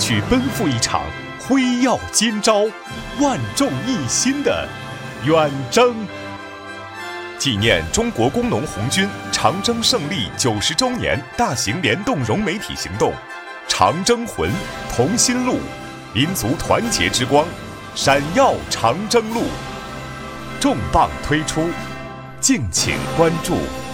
去奔赴一场辉耀今朝、万众一心的远征。纪念中国工农红军长征胜利90周年大型联动融媒体行动，长征魂，同心路，民族团结之光，闪耀长征路，重磅推出，敬请关注。